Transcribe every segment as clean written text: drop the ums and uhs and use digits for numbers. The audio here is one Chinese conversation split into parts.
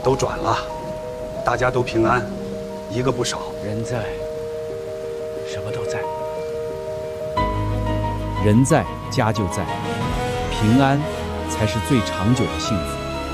都转了，大家都平安，一个不少。 人在，什么都在。 人在，家就在，平安才是最长久的幸福。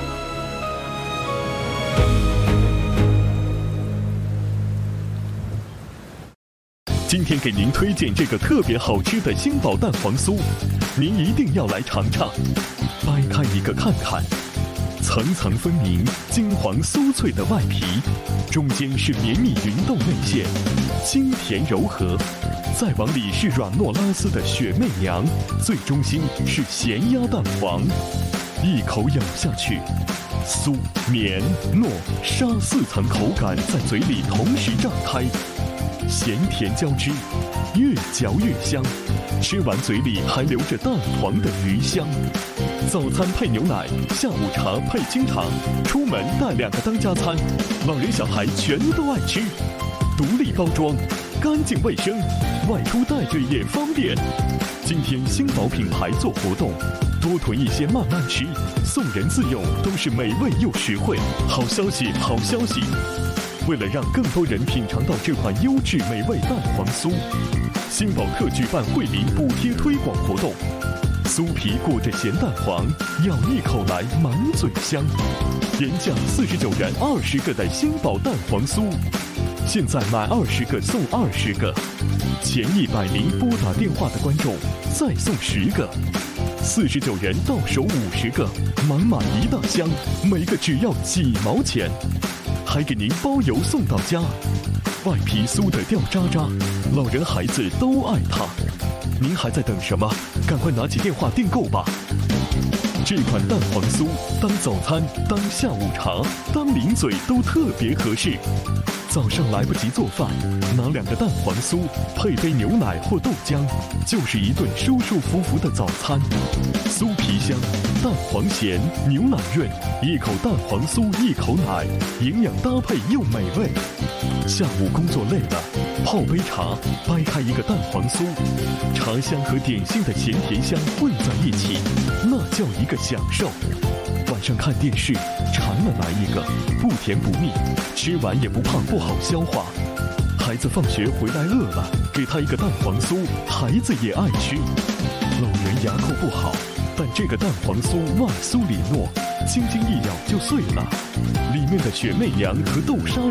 今天给您推荐这个特别好吃的星宝蛋黄酥，您一定要来尝尝。掰开一个看看，层层分明、金黄酥脆的外皮，中间是绵密匀动内馅，清甜柔和。再往里是软糯拉丝的雪媚娘，最中心是咸鸭蛋黄。一口咬下去，酥、绵、糯、沙4层口感在嘴里同时炸开。咸甜交织，越嚼越香，吃完嘴里还留着蛋黄的余香。早餐配牛奶，下午茶配清茶，出门带2个当家餐，老人小孩全都爱吃。独立包装，干净卫生，外出带着也方便。今天星宝品牌做活动，多囤一些慢慢吃，送人自用，都是美味又实惠。好消息，好消息！为了让更多人品尝到这款优质美味蛋黄酥，星宝特举办惠民补贴推广活动。酥皮裹着咸蛋黄，咬一口来满嘴香。原价49元20个的星宝蛋黄酥，现在买20个送20个，前100名拨打电话的观众再送10个，49元到手50个，满满一大箱，每个只要几毛钱。还给您包邮送到家，外皮酥的掉渣渣，老人孩子都爱它。您还在等什么？赶快拿起电话订购吧！这款蛋黄酥当早餐、当下午茶、当零嘴都特别合适。早上来不及做饭，拿2个蛋黄酥配杯牛奶或豆浆，就是一顿舒舒服服的早餐。酥皮香，蛋黄咸，牛奶润，一口蛋黄酥一口奶，营养搭配又美味。下午工作累了，泡杯茶，掰开一个蛋黄酥，茶香和点心的咸甜香混在一起，那叫一个享受。晚上看电视，馋了来一个，不甜不腻，吃完也不怕不好消化。孩子放学回来饿了，给他一个蛋黄酥，孩子也爱吃。老人牙口不好，但这个蛋黄酥外酥里糯，轻轻一咬就碎了，里面的雪媚娘和豆沙